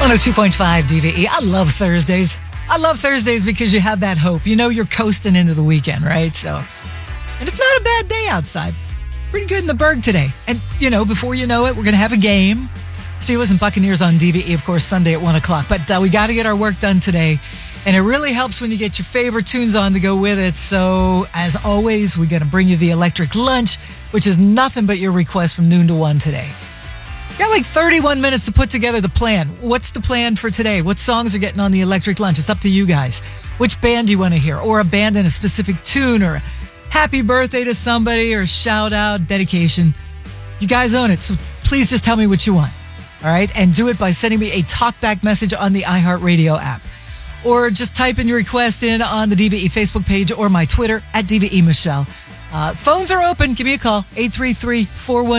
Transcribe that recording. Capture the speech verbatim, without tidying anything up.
one oh two point five D V E. I love Thursdays. I love Thursdays because you have that hope. You know you're coasting into the weekend, right? So, and it's not a bad day outside. It's pretty good in the Berg today. And, you know, before you know it, we're going to have a game. Steelers and Buccaneers on D V E, of course, Sunday at one o'clock. But uh, we got to get our work done today. And it really helps when you get your favorite tunes on to go with it. So, as always, we're going to bring you the Electric Lunch, which is nothing but your request from noon to one today. Got like thirty-one minutes to put together the plan. What's the plan for today? What songs are getting on the Electric Lunch? It's up to you guys. Which band do you want to hear? Or a band in a specific tune, or a happy birthday to somebody, or a shout out, dedication. You guys own it. So please just tell me what you want. All right. And do it by sending me a talkback message on the iHeartRadio app. Or just type in your request in on the D V E Facebook page or my Twitter at D V E Michelle. Uh, phones are open. Give me a call. eight three three, four one